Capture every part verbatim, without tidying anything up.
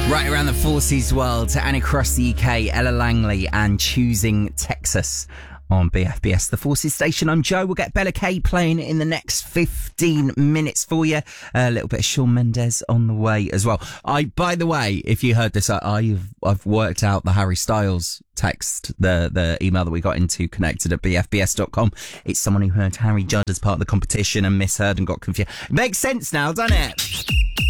Right around the Forces world and across the U K, Ella Langley and Choosing Texas on B F B S, the Forces station. I'm Joe. We'll get Bella Kay playing in the next fifteen minutes for you. A little bit of Shawn Mendes on the way as well. I, by the way, if you heard this, I, I've I've worked out the Harry Styles text, the the email that we got into, connected at b f b s dot com. It's someone who heard Harry Judd as part of the competition and misheard and got confused. It makes sense now, doesn't it?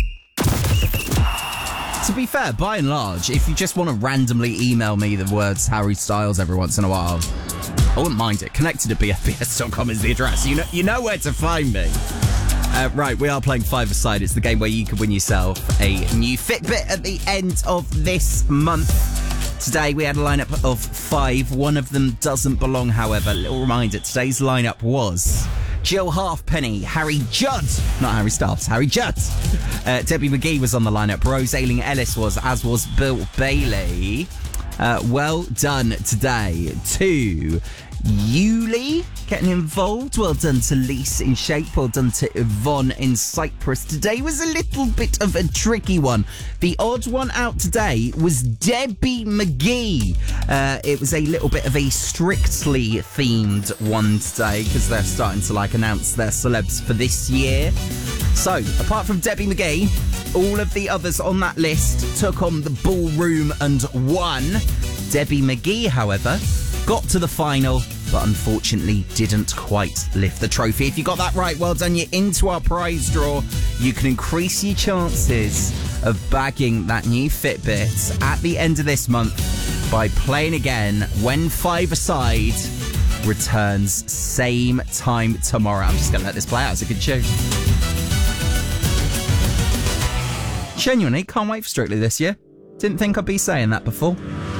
To be fair, by and large, if you just want to randomly email me the words Harry Styles every once in a while, I wouldn't mind it. Connected at b f b s dot com is the address. You know, you know where to find me. Uh, right, we are playing Five-A-Side. It's the game where you can win yourself a new Fitbit at the end of this month. Today we had a lineup of five. One of them doesn't belong, however. Little reminder, today's lineup was Jill Halfpenny, Harry Judd, not Harry Styles, Harry Judd. Uh, Debbie McGee was on the lineup. Rose Ayling Ellis was, as was Bill Bailey. Uh, well done today to Yuli getting involved. Well done to Lise in Shape. Well done to Yvonne in Cyprus. Today was a little bit of a tricky one. The odd one out today was Debbie McGee. Uh, it was a little bit of a Strictly themed one today because they're starting to like announce their celebs for this year. So, apart from Debbie McGee, all of the others on that list took on the ballroom and won. Debbie McGee, however, got to the final, but unfortunately didn't quite lift the trophy. If you got that right, well done. You're into our prize draw. You can increase your chances of bagging that new Fitbit at the end of this month by playing again when Five-A-Side returns same time tomorrow. I'm just going to let this play out. It's a good tune. Genuinely, can't wait for Strictly this year. Didn't think I'd be saying that before.